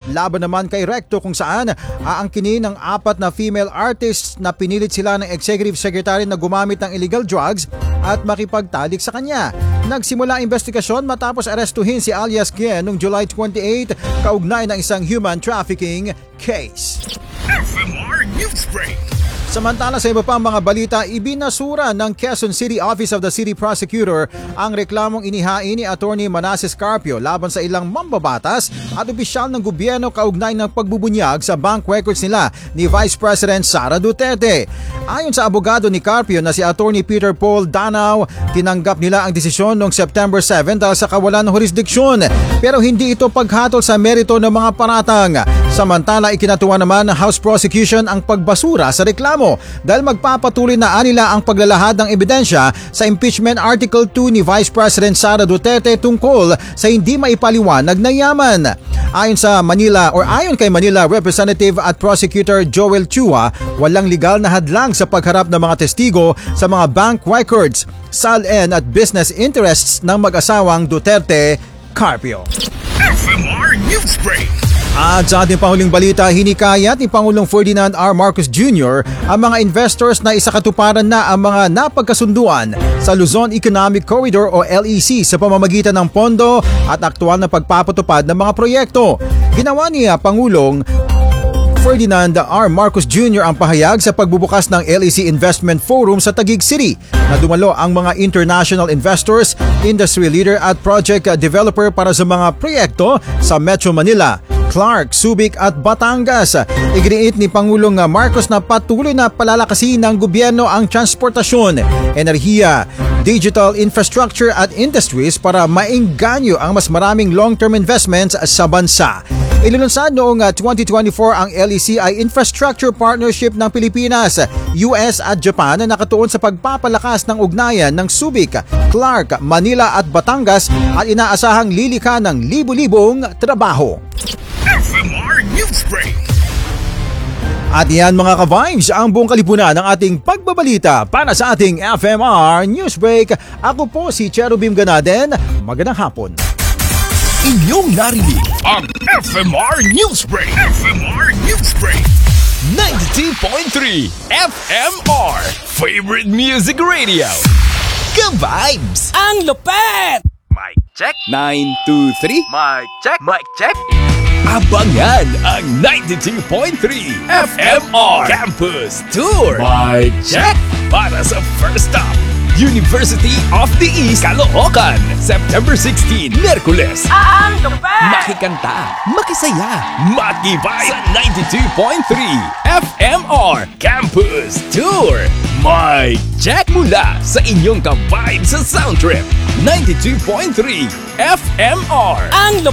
Laban naman kay Recto kung saan aangkinin ng 4 na female artists na pinilit sila ng executive secretary na gumamit ng illegal drugs at makipagtalik sa kanya. Nagsimula ang investigasyon matapos arestuhin si alias Kien noong July 28 kaugnay ng isang human trafficking case. FMR Newsbreak. Samantala sa iba pang mga balita, ibinasura ng Quezon City Office of the City Prosecutor ang reklamong inihain ni Attorney Manasseh Carpio laban sa ilang mambabatas at opisyal ng gobyerno kaugnay ng pagbubunyag sa bank records nila ni Vice President Sara Duterte. Ayon sa abogado ni Carpio na si Attorney Peter Paul Danao, tinanggap nila ang desisyon noong September 7 dahil sa kawalan ng jurisdiksyon. Pero hindi ito paghatol sa merito ng mga paratang. Samantala, ikinatuwa naman ng House Prosecution ang pagbasura sa reklamo dahil magpapatuloy na anila ang paglalahad ng ebidensya sa impeachment Article 2 ni Vice President Sara Duterte tungkol sa hindi maipaliwanag na yaman. Ayon kay Manila Representative at Prosecutor Joel Chua, walang legal na hadlang sa pagharap ng mga testigo sa mga bank records, SALN at business interests ng mag-asawang Duterte Carpio. FMR Newsbreak. At sa ating panghuling balita, hinikayat ni Pangulong Ferdinand R. Marcos Jr. ang mga investors na isakatuparan na ang mga napagkasunduan sa Luzon Economic Corridor o LEC sa pamamagitan ng pondo at aktual na pagpapatupad ng mga proyekto. Ginawa niya Pangulong Ferdinand R. Marcos Jr. ang pahayag sa pagbubukas ng LEC Investment Forum sa Taguig City na dumalo ang mga international investors, industry leader at project developer para sa mga proyekto sa Metro Manila, Clark, Subic at Batangas. Iginiit ni Pangulong Marcos na patuloy na palalakasin ng gobyerno ang transportasyon, enerhiya, digital infrastructure at industries para maengganyo ang mas maraming long-term investments sa bansa. Ililunsad noong 2024 ang LECI Infrastructure Partnership ng Pilipinas, US at Japan na nakatuon sa pagpapalakas ng ugnayan ng Subic, Clark, Manila at Batangas at inaasahang lilikha ng libu-libong trabaho. FMR Newsbreak. At yan mga ka-Vibes, ang buong kalipunan ng ating pagbabalita para sa ating FMR Newsbreak. Ako po si Cherubim Ganaden. Magandang hapon. Inyong narinig ang FMR Newsbreak. FMR Newsbreak. 92.3 FMR Favorite Music Radio. Ka-Vibes. Ang lupet! Mic check. 9, 2, 3. Mic check. Mic check. Abangan ang 92.3 FMR Campus Tour. Mic check. Para sa first stop, University of the East, Caloocan, September 16, Miyerkules. Ang lupet! Makikanta, makisaya, matibay sa 92.3 FMR Campus Tour. Mic check mula sa inyong ka-vibe sa sound trip. 92.3 FMR. Ang